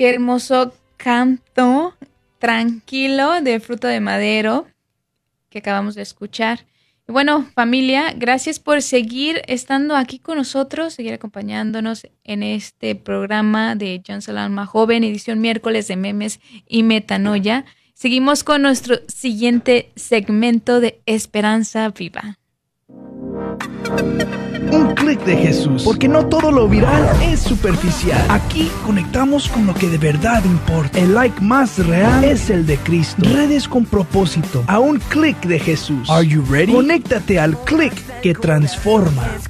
Qué hermoso canto tranquilo de Fruto de Madero que acabamos de escuchar. Y bueno, familia, gracias por seguir estando aquí con nosotros, seguir acompañándonos en este programa de Chance al Alma Joven, edición miércoles de memes y metanoia. Seguimos con nuestro siguiente segmento de Esperanza Viva. Un clic de Jesús, porque no todo lo viral es superficial. Aquí conectamos con lo que de verdad importa. El like más real es el de Cristo. Redes con propósito, a un clic de Jesús. Are you ready? Conéctate al clic que transforma.